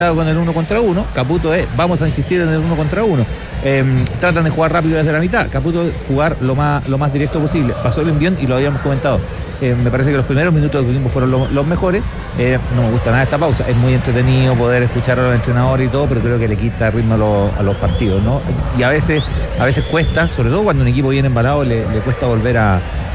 con el 1 contra 1, Caputo vamos a insistir en el 1 contra 1. Tratan de jugar rápido desde la mitad, Caputo jugar lo más directo posible. Pasó el envión y lo habíamos comentado. Me parece que los primeros minutos de Coquimbo fueron los mejores. No me gusta nada esta pausa. Es muy entretenido poder escuchar a los entrenadores y todo, pero creo que le quita ritmo a los partidos, ¿no? Y a veces cuesta, sobre todo cuando un equipo viene embalado, le cuesta volver a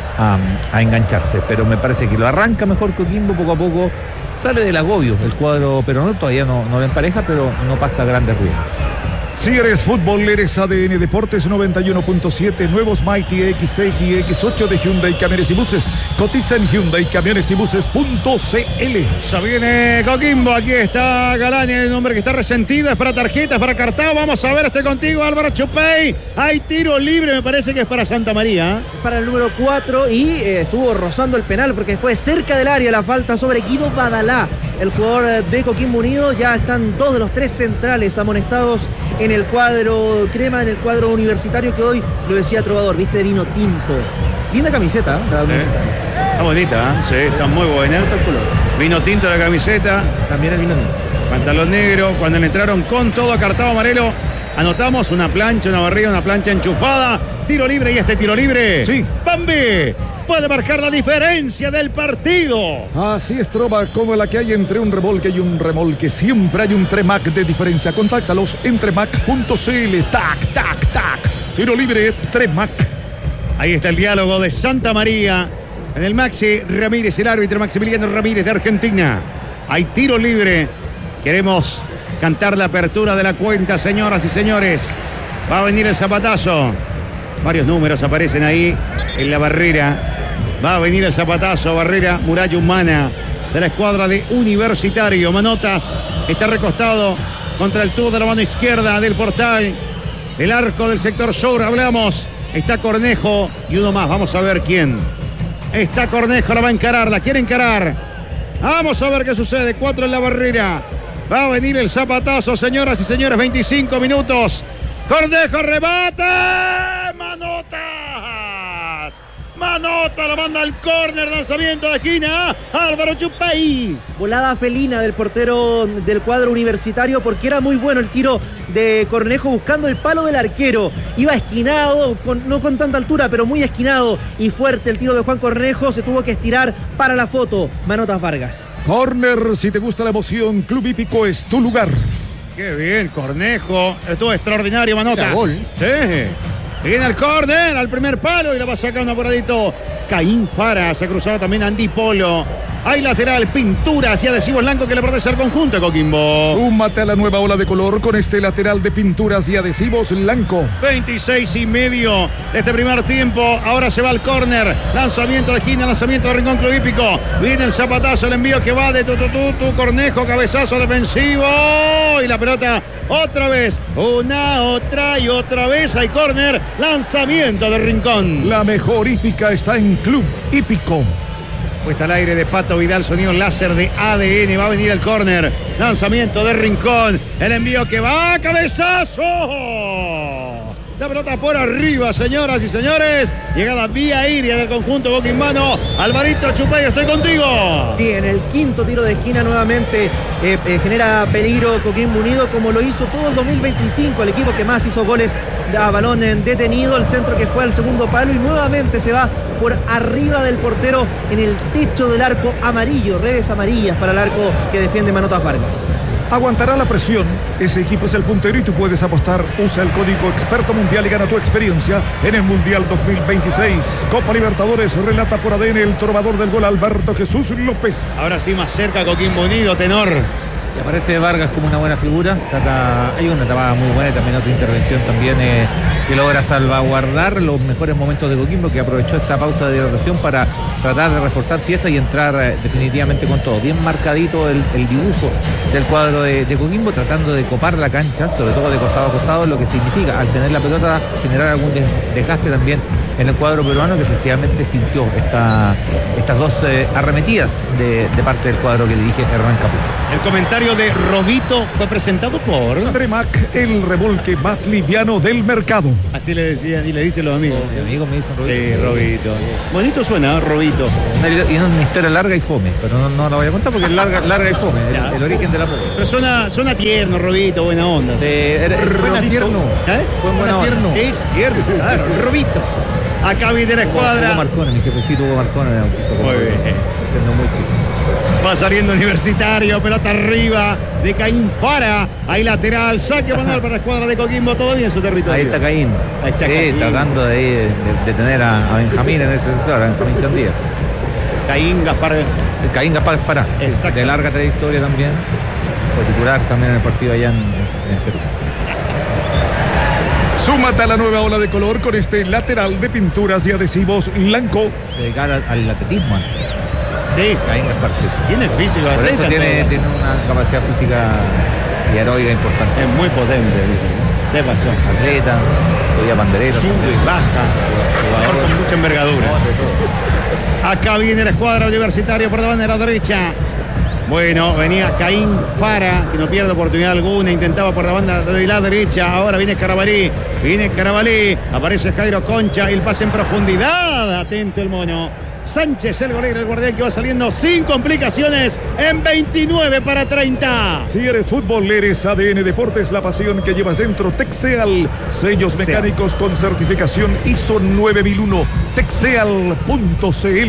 engancharse. Pero me parece que lo arranca mejor Coquimbo, poco a poco sale del agobio el cuadro peronal, todavía no lo empareja, pero no pasa grandes ruidos. Si eres fútbol, eres ADN Deportes 91.7, nuevos Mighty X6 y X8 de Hyundai Camiones y Buses. Cotiza en Hyundai Camiones y Buses.cl. Ya viene Coquimbo, aquí está Galán, el hombre que está resentido, es para tarjetas, para cartado. Vamos a ver, estoy contigo, Álvaro Chupey. Hay tiro libre, me parece que es para Santa María. Para el número 4 y estuvo rozando el penal porque fue cerca del área la falta sobre Guido Badalá, el jugador de Coquimbo Unido. Ya están 2 de los 3 centrales amonestados en el cuadro crema, en el cuadro universitario, que hoy lo decía Trovador, viste, de vino tinto. Linda camiseta, la universitaria. Está bonita, sí, está muy buena. Está el color. Vino tinto la camiseta. También el vino tinto. Pantalón negro, cuando le entraron con todo cartado amarelo. Anotamos una plancha, una barrida, una plancha enchufada. Tiro libre, y este tiro libre. Sí. Bambi puede marcar la diferencia del partido. Así es, Trova, como la que hay entre un remolque y un remolque. Siempre hay un Tremac de diferencia. Contáctalos en tremac.cl. Tac, tac, tac. Tiro libre, Tremac. Ahí está el diálogo de Santa María. En el Maxi Ramírez, el árbitro Maximiliano Ramírez de Argentina. Hay tiro libre. Queremos cantar la apertura de la cuenta, señoras y señores. Va a venir el zapatazo. Varios números aparecen ahí en la barrera. Va a venir el zapatazo, barrera, muralla humana de la escuadra de Universitario. Manotas está recostado contra el tubo de la mano izquierda del portal. El arco del sector sur, hablamos. Está Cornejo y uno más, vamos a ver quién. Está Cornejo, la va a encarar, la quiere encarar. Vamos a ver qué sucede, 4 en la barrera. Va a venir el zapatazo, señoras y señores, 25 minutos. Cornejo remata. Manotas. Manota, la manda al córner, lanzamiento de esquina. Álvaro Chupey. Volada felina del portero del cuadro universitario, porque era muy bueno el tiro de Cornejo buscando el palo del arquero. Iba esquinado, no con tanta altura, pero muy esquinado y fuerte el tiro de Juan Cornejo. Se tuvo que estirar para la foto. Manotas Vargas. Corner, si te gusta la emoción, Club Hípico es tu lugar. Qué bien, Cornejo. Estuvo extraordinario, Manotas. Gol. Sí. Viene al córner, al primer palo y la va a sacar un apuradito. Caín Fara, se ha cruzado también Andy Polo. Hay lateral, pinturas y adhesivos blancos que le pertenece al conjunto, Coquimbo. Súmate a la nueva ola de color con este lateral de pinturas y adhesivos blanco. 26:30 de este primer tiempo. Ahora se va al córner. Lanzamiento de esquina, lanzamiento de Rincón Club Hípico. Viene el zapatazo, el envío que va de Tutututu. Cornejo, cabezazo defensivo. Y la pelota otra vez. Una, otra y otra vez. Hay córner. Lanzamiento de Rincón. La mejor hípica está en Club Hípico. Puesta al aire de Pato Vidal, sonido láser de ADN. Va a venir el córner. Lanzamiento de Rincón. El envío que va. ¡Cabezazo! La pelota por arriba, señoras y señores. Llegada vía aérea del conjunto boquimbano. Alvarito Chupey, estoy contigo. Sí, en el quinto tiro de esquina nuevamente genera peligro Coquimbo Unido, como lo hizo todo el 2025. El equipo que más hizo goles a balón detenido. El centro que fue al segundo palo y nuevamente se va por arriba del portero en el techo del arco amarillo. Redes amarillas para el arco que defiende Manotas Vargas. Aguantará la presión. Ese equipo es el puntero y tú puedes apostar. Usa el código Experto Mundial y gana tu experiencia en el Mundial 2026. Copa Libertadores, relata por ADN el trovador del gol Alberto Jesús López. Ahora sí más cerca Coquimbo Unido, tenor. Y aparece Vargas como una buena figura. Hay una tapada muy buena y también otra intervención también que logra salvaguardar los mejores momentos de Coquimbo, que aprovechó esta pausa de hidratación para tratar de reforzar piezas y entrar definitivamente con todo. Bien marcadito el dibujo del cuadro de Coquimbo, tratando de copar la cancha, sobre todo de costado a costado, lo que significa al tener la pelota generar algún desgaste también en el cuadro peruano, que efectivamente sintió estas dos arremetidas de parte del cuadro que dirige Hernán Caputo. El comentario recordatorio de Robito fue presentado por Tremac, el remolque más liviano del mercado. Así le decían y le dicen los amigos. Mis amigos me dicen Robito. Sí, Robito. Bonito suena, Robito. Y una historia larga y fome, pero no la voy a contar porque es larga y fome, el origen del apodo. Pero suena tierno, Robito, buena onda. Suena tierno. Fue buena tierno. Es tierno, claro, Robito. Acá viene la escuadra. Hugo Marcone, mi jefecito Hugo Marcone me bautizó como Muy bien. siendo muy chico. Va saliendo Universitario, pelota arriba de Caín Fara. Ahí lateral, saque manual para la escuadra de Coquimbo, todavía en su territorio. Ahí está Caín. Ahí está Sí, Caín. tratando de tener a Benjamín en ese sector, a Benjamín Chandía. Caín Gaspar. Caín Gaspar Fará, Exacto. de larga trayectoria también. Fue titular también en el partido allá en Perú. Súmate a la nueva ola de color con este lateral de pinturas y adhesivos Lanco. Se dedicara al atletismo antes. Sí, Caín Gaspar, sí. tiene físico. Por eso atleta, tiene todo. una capacidad física y heroica importante. Es muy potente, dicen. Se pasó. Atleta, subía bandereta. Sube, baja. Jugador con mucha envergadura. Acá viene la escuadra Universitario por la bandera derecha. Bueno, venía Caín Fara, que no pierde oportunidad alguna, intentaba por la banda de la derecha, ahora viene Carabalí, aparece Jairo Concha, el pase en profundidad, atento el mono. Sánchez, el golero, el guardián que va saliendo sin complicaciones en 29 para 30. Si eres fútbol, eres ADN Deportes, la pasión que llevas dentro. Texeal, sellos mecánicos con certificación ISO 9001. Texeal.cl.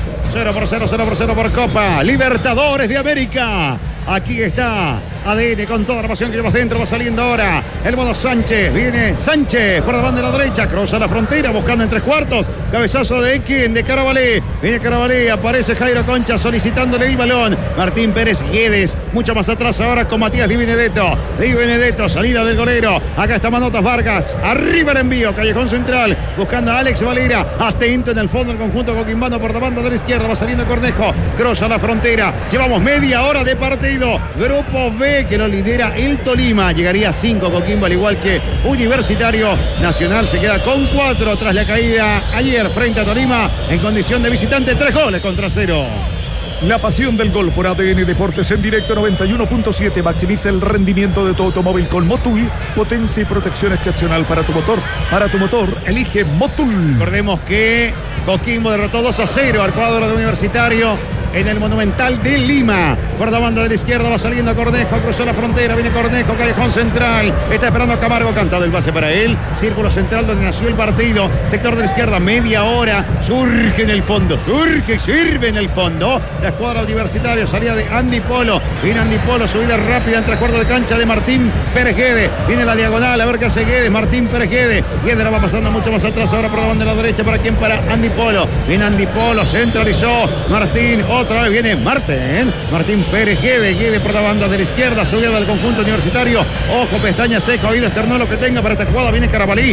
0-0 por Copa Libertadores de América. Aquí está ADN con toda la pasión que llevas dentro. Va saliendo ahora el mono Sánchez. Viene Sánchez por la banda de la derecha. Cruza la frontera buscando en 3/4. Cabezazo de Ekin, de Carabalí. Viene Carabalí. Aparece Jairo Concha solicitándole el balón. Martín Pérez Guedes. Mucho más atrás ahora con Matías Di Benedetto. Di Benedetto, salida del golero. Acá está Manotas Vargas. Arriba el envío. Callejón central. Buscando a Alex Valera. Atento en el fondo el conjunto coquimbano por la banda de la izquierda. Va saliendo Cornejo. Cruza la frontera. Llevamos media hora de partido. Grupo B que lo lidera el Tolima. Llegaría a 5 Coquimbo al igual que Universitario. Nacional se queda con 4 tras la caída ayer frente a Tolima en condición de visitante. 3-0. La pasión del gol por ADN Deportes en directo 91.7. Maximiza el rendimiento de tu automóvil con Motul. Potencia y protección excepcional para tu motor. Para tu motor, elige Motul. Recordemos que Coquimbo derrotó 2-0 al cuadro de Universitario en el Monumental de Lima. Por la banda de la izquierda va saliendo Cornejo, cruzó la frontera, viene Cornejo, callejón central, está esperando a Camargo, cantado el pase para él, círculo central donde nació el partido, sector de la izquierda, media hora, surge en el fondo, sirve en el fondo, la escuadra Universitaria, salida de Andy Polo, viene Andy Polo, subida rápida en 3/4 de cancha de Martín Pérez Guedes, viene la diagonal, a ver qué hace Guedes, Martín Pérez Guedes la va pasando mucho más atrás, ahora por la banda de la derecha, ¿para quién? Para Andy Polo, viene Andy Polo, centralizó, Martín, otra vez viene Martín Pérez Guedes por la banda de la izquierda, subida del conjunto Universitario, ojo, pestaña seca, oído externo, lo que tenga para esta jugada, viene Carabalí,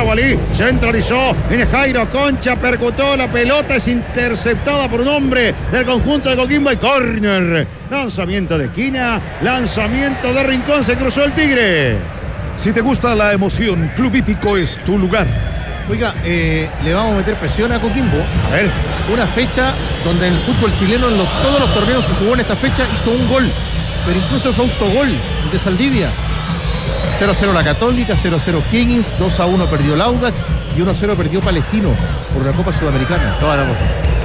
centralizó, viene Jairo Concha, percutó la pelota, es interceptada por un hombre del conjunto de Coquimbo y córner, lanzamiento de esquina, lanzamiento de rincón, se cruzó el Tigre. Si te gusta la emoción, Club Hípico es tu lugar. Oiga, le vamos a meter presión a Coquimbo. A ver, Una fecha donde en el fútbol chileno, en todos los torneos que jugó en esta fecha, hizo un gol. Pero incluso fue autogol, el de Saldivia. 0-0 la Católica, 0-0 Higgins, 2-1 perdió el Audax y 1-0 perdió Palestino por la Copa Sudamericana. Toda la cosa.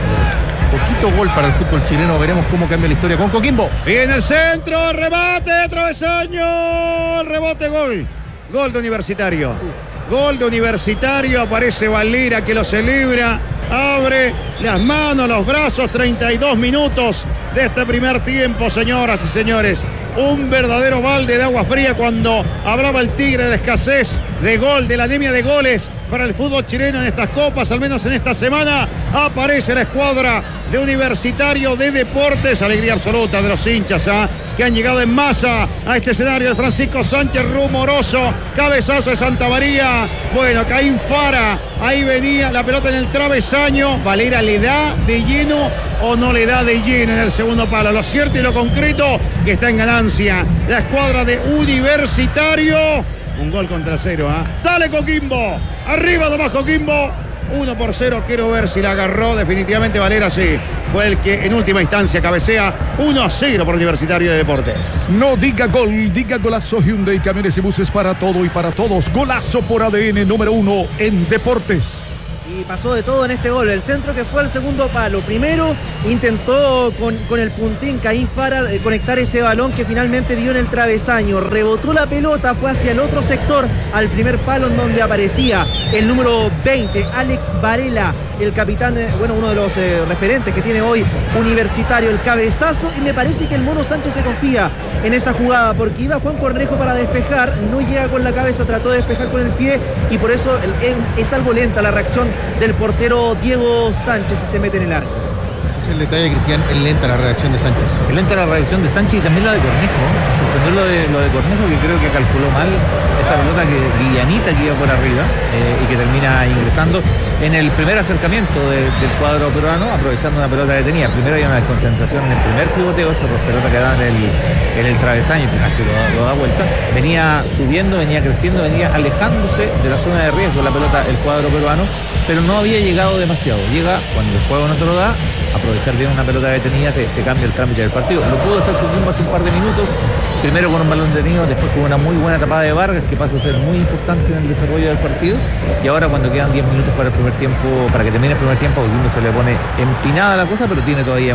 Poquito gol para el fútbol chileno, veremos cómo cambia la historia con Coquimbo. viene el centro, rebate, travesaño, rebote, gol de Universitario. Gol de Universitario, aparece Valera que lo celebra, abre las manos, los brazos, 32 minutos de este primer tiempo, señoras y señores. Un verdadero balde de agua fría cuando hablaba el Tigre de la escasez de gol, de la anemia de goles para el fútbol chileno en estas copas, al menos en esta semana. Aparece la escuadra de Universitario de Deportes, alegría absoluta de los hinchas que han llegado en masa a este escenario. El Francisco Sánchez rumoroso, cabezazo de Santa María, bueno, Caín Fara, ahí venía la pelota en el travesaño, Valera le da de lleno o no le da de lleno en el segundo palo, lo cierto y lo concreto que está en ganancia la escuadra de Universitario. Un gol contra 0, Dale Coquimbo, arriba nomás Coquimbo. 1-0. Quiero ver si la agarró. Definitivamente Valera sí. Fue el que en última instancia cabecea. 1-0 por Universitario de Deportes. No diga gol, diga golazo. Hyundai, camiones y buses para todo y para todos. Golazo por ADN número 1 en Deportes. Y pasó de todo en este gol. El centro que fue al segundo palo. Primero intentó con el puntín Caín Fara conectar ese balón que finalmente dio en el travesaño. Rebotó la pelota, fue hacia el otro sector, al primer palo en donde aparecía el número 20, Alex Varela, el capitán, uno de los referentes que tiene hoy Universitario. El cabezazo, y me parece que el Mono Sánchez se confía en esa jugada, porque iba Juan Cornejo para despejar, no llega con la cabeza, trató de despejar con el pie, y por eso es algo lenta la reacción del portero Diego Sánchez y se mete en el arco. Es el detalle, Cristian, es lenta la reacción de Sánchez. Es lenta la reacción de Sánchez y también la de Cornejo. Sorprendió lo de Cornejo, que creo que calculó mal esa pelota Guillanita que iba por arriba y que termina ingresando en el primer acercamiento del cuadro peruano, aprovechando una pelota detenida. Primero hay una desconcentración en el primer pivoteo, esa pelota que da en el travesaño, que casi lo da vuelta. Venía subiendo, venía creciendo, venía alejándose de la zona de riesgo la pelota, el cuadro peruano, pero no había llegado demasiado. Llega cuando el juego no te lo da. Aprovechar bien una pelota detenida te cambia el trámite del partido. Lo pudo hacer Coquimbo hace un par de minutos, primero con un balón detenido, después con una muy buena tapada de Vargas, que pasa a ser muy importante en el desarrollo del partido, y ahora cuando quedan 10 minutos para el primer tiempo, para que termine el primer tiempo, Coquimbo se le pone empinada la cosa, pero tiene todavía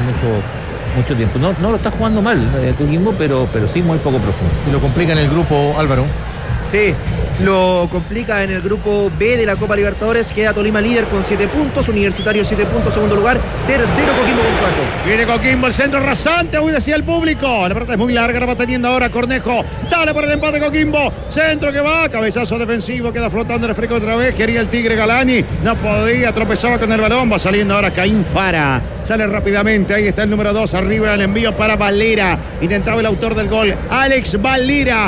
mucho tiempo. No lo está jugando mal Coquimbo, pero sí muy poco profundo. Y lo complica en el grupo, Álvaro. Sí, lo complica en el grupo B de la Copa Libertadores. Queda Tolima líder con 7 puntos, Universitario 7 puntos, segundo lugar, tercero Coquimbo con 4. Viene Coquimbo, el centro rasante, hoy decía el público. La pelota es muy larga, la va teniendo ahora Cornejo. Dale por el empate Coquimbo, centro que va, cabezazo defensivo, queda flotando el fresco otra vez. Quería el Tigre Galani, no podía, tropezaba con el balón. Va saliendo ahora Caín Fara, sale rápidamente, ahí está el número 2, arriba el envío para Valera. Intentaba el autor del gol, Alex Valera,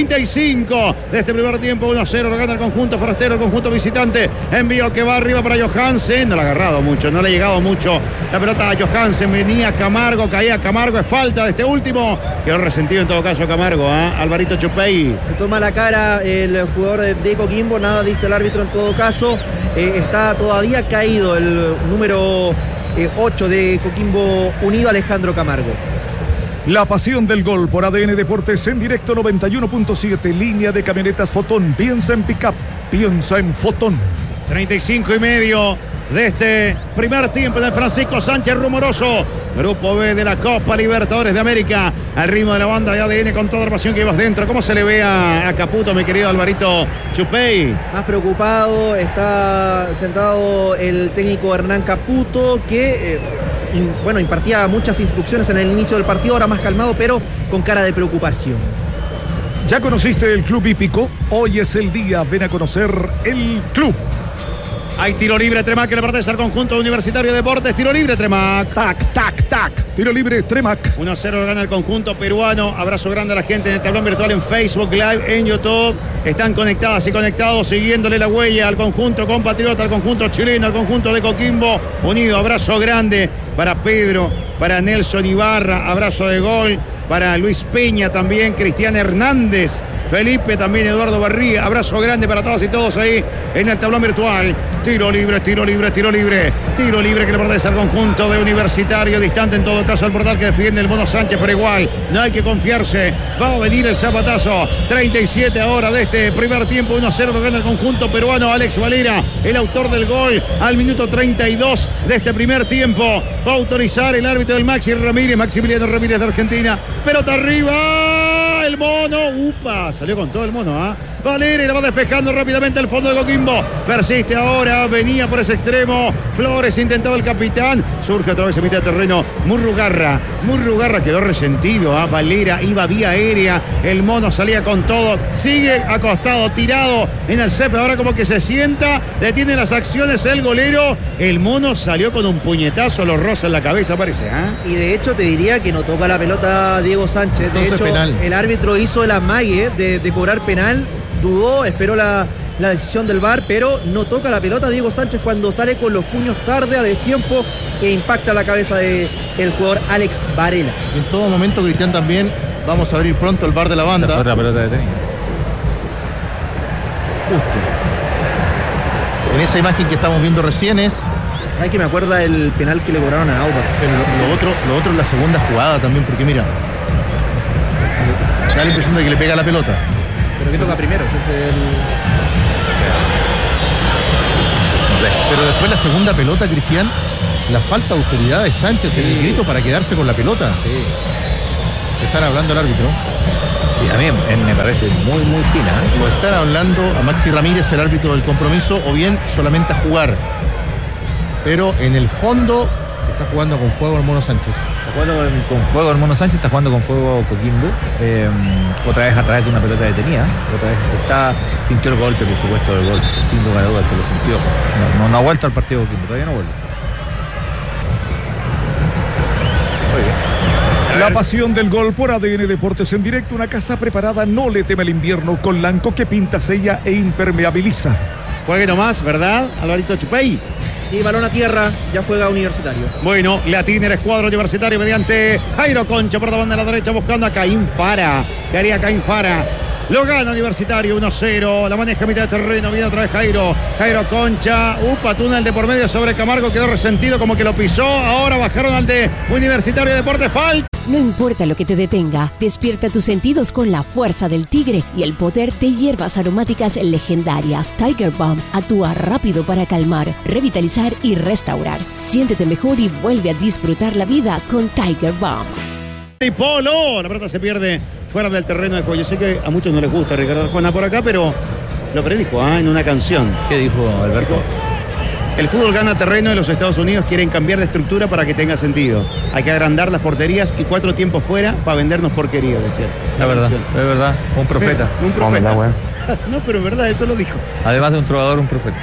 35 de este primer tiempo. 1-0, lo gana el conjunto forastero, el conjunto visitante. Envío que va arriba para Johansen. No le ha agarrado mucho, no le ha llegado mucho la pelota a Johansen. Venía Camargo, caía Camargo. Es falta de este último. Quedó resentido en todo caso Camargo, Alvarito Chupey. Se toma la cara el jugador de Coquimbo. Nada dice el árbitro en todo caso. Está todavía caído el número 8 de Coquimbo Unido, Alejandro Camargo. La pasión del gol por ADN Deportes en directo 91.7, línea de camionetas Fotón. Piensa en pick-up, piensa en Fotón. 35:30 de este primer tiempo de Francisco Sánchez Rumoroso. Grupo B de la Copa Libertadores de América. Al ritmo de la banda de ADN con toda la pasión que ibas dentro. ¿Cómo se le ve a Caputo, mi querido Alvarito Chupey? Más preocupado, está sentado el técnico Hernán Caputo, que impartía muchas instrucciones en el inicio del partido, ahora más calmado, pero con cara de preocupación. ¿Ya conociste el Club Hípico? Hoy es el día, ven a conocer el club. Hay tiro libre, Tremac, que le pertenece al conjunto Universitario de Deportes. Tiro libre, Tremac. Tac, tac, tac. Tiro libre, Tremac. 1-0 lo gana el conjunto peruano. Abrazo grande a la gente en el tablón virtual, en Facebook Live, en YouTube. Están conectadas y conectados, siguiéndole la huella al conjunto compatriota, al conjunto chileno, al conjunto de Coquimbo Unido. Abrazo grande para Pedro, para Nelson Ibarra. Abrazo de gol para Luis Peña también, Cristian Hernández, Felipe también, Eduardo Barría. Abrazo grande para todas y todos ahí en el tablón virtual. Tiro libre, tiro libre, tiro libre. Tiro libre que le pertenece al conjunto de Universitario. Distante en todo caso al portal que defiende el Mono Sánchez, pero igual no hay que confiarse. Va a venir el zapatazo. 37 ahora de este primer tiempo. 1-0 lo gana el conjunto peruano. Alex Valera, el autor del gol al minuto 32 de este primer tiempo. Va a autorizar el árbitro del Maximiliano Ramírez de Argentina. Pelota arriba, el Mono, salió con todo el Mono, Valera, y la va despejando rápidamente al fondo de Coquimbo. Persiste ahora, venía por ese extremo. Flores, intentaba el capitán. Surge otra vez en mitad de terreno. Murrugarra quedó resentido, Valera iba vía aérea. El Mono salía con todo. Sigue acostado, tirado en el césped. Ahora como que se sienta, detiene las acciones el golero. El Mono salió con un puñetazo, lo roza en la cabeza, parece, Y de hecho te diría que no toca la pelota Diego Sánchez. De hecho, penal. El árbitro hizo el amague de cobrar penal. Dudó, esperó la decisión del VAR, pero no toca la pelota Diego Sánchez cuando sale con los puños tarde, a destiempo, e impacta la cabeza del jugador Alex Varela. En todo momento, Cristian, también vamos a abrir pronto el VAR de la banda. La pelota detenida. Justo. En esa imagen que estamos viendo recién es... Ay, que me acuerda el penal que le cobraron a Audax. Pero lo otro es la segunda jugada también, porque mira, da la impresión de que le pega la pelota. ¿Pero qué toca primero? Ese es el... No sé. Pero después la segunda pelota, Cristian, la falta de autoridad de Sánchez en el grito para quedarse con la pelota. Sí. Están hablando al árbitro. Sí, a mí me parece muy, muy fina. Lo están hablando a Maxi Ramírez, el árbitro del compromiso, o bien solamente a jugar. Pero en el fondo está jugando con fuego el Mono Sánchez. Está jugando con fuego el Mono Sánchez, está jugando con fuego Coquimbo. Otra vez a través de una pelota detenida. Otra vez sintió el golpe, por supuesto, del golpe. Sin lugar a dudas que lo sintió. No ha vuelto al partido Coquimbo, todavía no vuelve. La pasión del gol por ADN Deportes en directo. Una casa preparada no le teme el invierno con Lanco que pinta, sella e impermeabiliza. Juegue nomás, ¿verdad, Alvarito Chupey? Sí, balón a tierra, ya juega Universitario. Bueno, la tiene el escuadro Universitario mediante Jairo Concha por la banda a la derecha buscando a Caín Fara. ¿Qué haría Caín Fara? Lo gana Universitario 1-0. La maneja a mitad de terreno. Viene otra vez Jairo. Jairo Concha. Túnel de por medio sobre Camargo. Quedó resentido como que lo pisó. Ahora bajaron al de Universitario Deportes. Falta. No importa lo que te detenga, despierta tus sentidos con la fuerza del tigre y el poder de hierbas aromáticas legendarias. Tiger Balm actúa rápido para calmar, revitalizar y restaurar. Siéntete mejor y vuelve a disfrutar la vida con Tiger Balm. Y Polo, la pelota se pierde fuera del terreno de juego. Yo sé que a muchos no les gusta Ricardo Arjona por acá, pero lo predijo en una canción. ¿Qué dijo Alberto? El fútbol gana terreno y los Estados Unidos quieren cambiar de estructura para que tenga sentido. Hay que agrandar las porterías y 4 tiempos fuera para vendernos porquería, decía. La verdad, es verdad. Un profeta. Un profeta. No, pero es verdad, eso lo dijo. Además de un trovador, un profeta.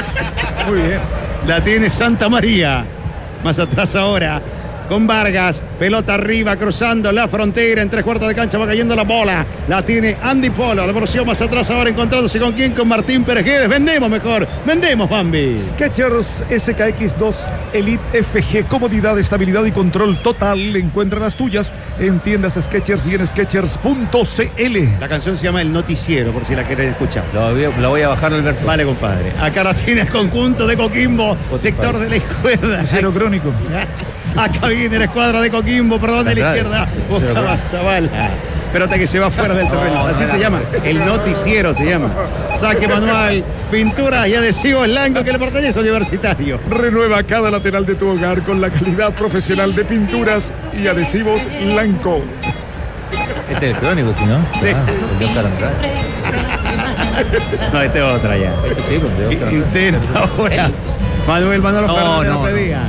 Muy bien. La tiene Santa María. Más atrás ahora. Con Vargas, pelota arriba, cruzando la frontera, en 3/4 de cancha va cayendo la bola, la tiene Andy Polo, devolución más atrás ahora encontrándose con quién, con Martín Pérez Guedes, vendemos mejor, vendemos Bambi. Skechers SKX2 Elite FG, comodidad, estabilidad y control total. Encuentra las tuyas en tiendas Skechers y en Skechers.cl. La canción se llama El Noticiero, por si la querés escuchar. La voy a bajar, Alberto. Vale, compadre. Acá la tiene el conjunto de Coquimbo, sector de la izquierda. Cero crónico. Acá viene la escuadra de Coquimbo, perdón, de la izquierda. Buscaba Zavala. Pelota que se va fuera del terreno. Así se llama. El Noticiero se llama. Saque manual, pinturas y adhesivos Lanco que le pertenece a Universitario. Renueva cada lateral de tu hogar con la calidad profesional de pinturas y adhesivos Lanco. Este es el crónico, ¿sí, no? Sí. El de Oscar Andrade. No, este es otra ya. Este sí, pues, de Oscar Andrade. Intenta ahora. Manuel Manolo Fernández lo pedía.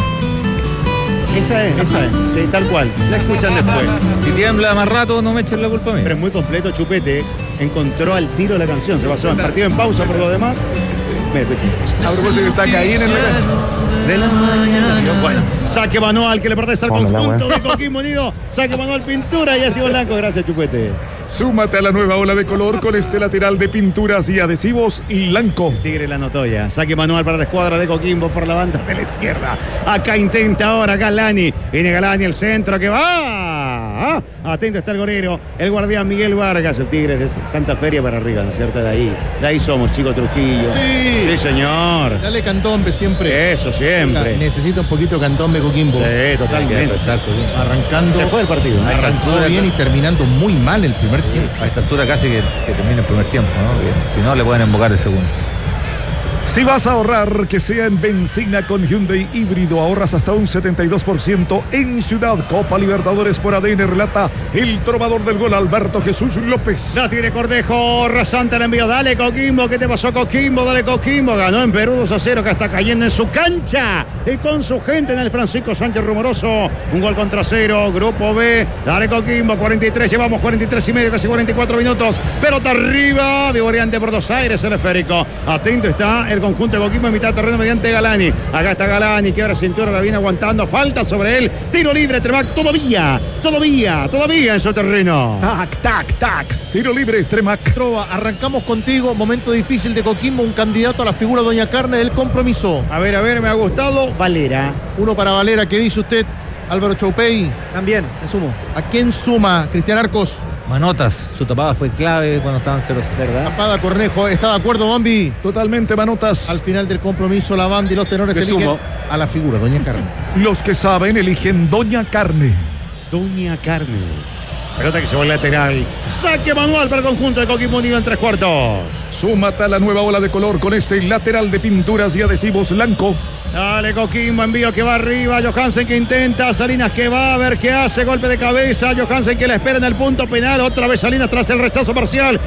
Esa es, sí, tal cual. La escuchan después. Si tiembla más rato, no me echen la culpa a mí. Pero es muy completo, Chupete. Encontró al tiro la canción. Se pasó el partido en pausa por lo demás. Mira, escuchen. A propósito, está Caín en la cancha. De la mañana. Bueno, saque manual que le pertenece al conjunto de Coquimbo Unido. Saque manual, pintura y así Blanco. Gracias, Chupete. Súmate a la nueva ola de color con este lateral de pinturas y adhesivos Lanco. Tigre la notó ya. Saque manual para la escuadra de Coquimbo por la banda de la izquierda. Acá intenta ahora Galani. Viene Galani el centro que va. Atento está el gorero. El guardián Miguel Vargas. El Tigre de Santa Feria para arriba, ¿no es cierto? De ahí somos, Chico Trujillo. Sí, señor. Dale candombe siempre. Eso siempre. Necesita un poquito candombe Coquimbo. Sí, totalmente. Arrancando. Se fue el partido. Arrancó bien y terminando muy mal el primer tiempo. A esta altura casi que termine el primer tiempo, ¿no? Si no, le pueden embocar el segundo. Si vas a ahorrar, que sea en benzina con Hyundai híbrido, ahorras hasta un 72% en Ciudad. Copa Libertadores por ADN, relata el trovador del gol, Alberto Jesús López. La tiene Cordejo, rasante el envío. Dale Coquimbo, ¿qué te pasó Coquimbo? Dale Coquimbo, ganó en Perú 2-0, que está cayendo en su cancha y con su gente en el Francisco Sánchez Rumoroso. Un gol contra 0, Grupo B. Dale Coquimbo, 43, llevamos 43 y medio, casi 44 minutos. Pelota arriba, vivoreante por Dos Aires, el esférico. Atento está el conjunto de Coquimbo en mitad de terreno mediante Galani. Acá está Galani, que ahora cintura, la viene aguantando. Falta sobre él. Tiro libre, Tremac todavía en su terreno. Tac. Tiro libre, Tremac. Trova, arrancamos contigo. Momento difícil de Coquimbo. Un candidato a la figura Doña Carne del compromiso. A ver, me ha gustado. Valera. Uno para Valera. ¿Qué dice usted, Álvaro Choupey? También, me sumo. ¿A quién suma Cristian Arcos? Manotas, su tapada fue clave cuando estaban 0-0. ¿Verdad? Tapada Cornejo. ¿Está de acuerdo, Bambi? Totalmente, Manotas. Al final del compromiso, la banda y los tenores Me eligen sumo. a la figura, Doña Carmen. Los que saben eligen Doña Carne. Doña Carne. Pelota que se va al lateral. Saque manual para el conjunto de Coquimbo Unido en 3/4. Súmate a la nueva ola de color con este lateral de pinturas y adhesivos Blanco. Dale Coquimbo, envío que va arriba. Johansen que intenta. Salinas que va a ver qué hace. Golpe de cabeza. Johansen que la espera en el punto penal. Otra vez Salinas tras el rechazo parcial.